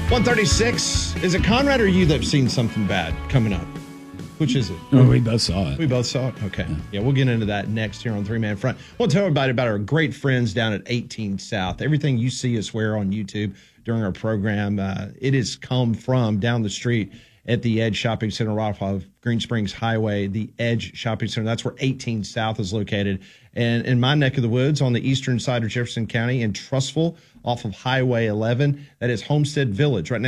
136. Is it Conrad or you that have seen something bad coming up? Which is it? Oh, we both saw it. We both saw it? Okay. Yeah, we'll get into that next here on Three Man Front. We'll tell everybody about our great friends down at 18 South. Everything you see us wear on YouTube during our program, it has come from down the street at the Edge Shopping Center, right off Green Springs Highway, the Edge Shopping Center. That's where 18 South is located. And in my neck of the woods on the eastern side of Jefferson County in Trussville, off of Highway 11, that is Homestead Village, right